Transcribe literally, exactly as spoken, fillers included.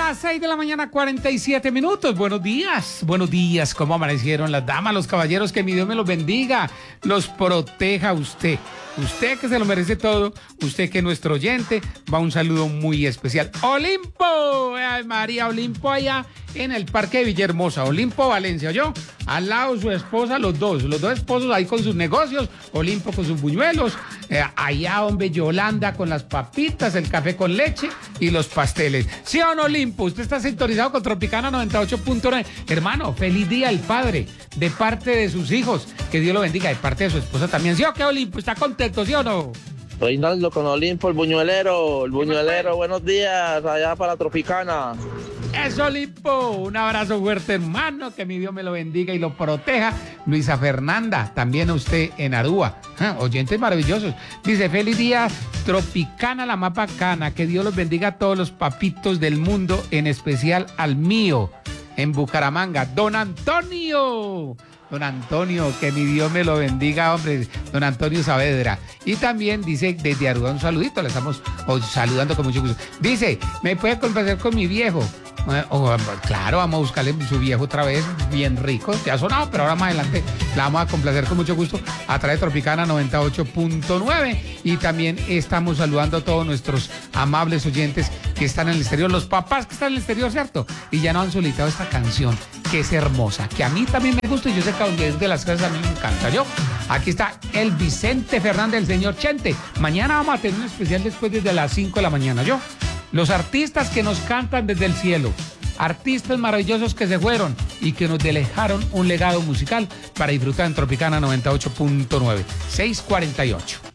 Las seis de la mañana, cuarenta y siete minutos. Buenos días, buenos días. ¿Cómo amanecieron las damas, los caballeros? Que mi Dios me los bendiga, los proteja a usted. Usted que se lo merece todo, usted que es nuestro oyente, va un saludo muy especial. Olimpo, ay María, Olimpo allá en el Parque de Villahermosa, Olimpo Valencia, ¿oyó? Al lado su esposa, los dos, los dos esposos ahí con sus negocios, Olimpo con sus buñuelos, eh, allá hombre Yolanda con las papitas, el café con leche y los pasteles. ¿Sí o no, Olimpo? Usted está sintonizado con Tropicana noventa y ocho punto nueve. Hermano, feliz día al padre, de parte de sus hijos, que Dios lo bendiga, de parte de su esposa también. ¿Sí o qué, Olimpo? ¿Está contento, sí o no? Reinaldo con Olimpo, el buñuelero, el buñuelero, buenos días, allá para Tropicana. Eso, Olimpo, un abrazo fuerte, hermano, que mi Dios me lo bendiga y lo proteja. Luisa Fernanda, también a usted en Aruba, ¿eh? Oyentes maravillosos. Dice, feliz día, Tropicana, la más bacana, que Dios los bendiga a todos los papitos del mundo, en especial al mío, en Bucaramanga, don Antonio. Don Antonio, que mi Dios me lo bendiga, hombre, don Antonio Saavedra. Y también dice, desde Aruba, un saludito, le estamos oh, saludando con mucho gusto. Dice, ¿me puede complacer con mi viejo? Eh, oh, claro, vamos a buscarle su viejo otra vez, bien rico, ya ha sonado, pero ahora más adelante la vamos a complacer con mucho gusto a través de Tropicana noventa y ocho punto nueve. Y también estamos saludando a todos nuestros amables oyentes que están en el exterior, los papás que están en el exterior, ¿cierto? Y ya nos han solicitado esta canción, que es hermosa, que a mí también me gusta y yo sé que es de las cosas a mí me encanta. Yo, aquí está el Vicente Fernández, el señor Chente. Mañana vamos a tener un especial después desde las cinco de la mañana. Yo, los artistas que nos cantan desde el cielo, artistas maravillosos que se fueron y que nos dejaron un legado musical para disfrutar en Tropicana noventa y ocho punto nueve. seis cuarenta y ocho.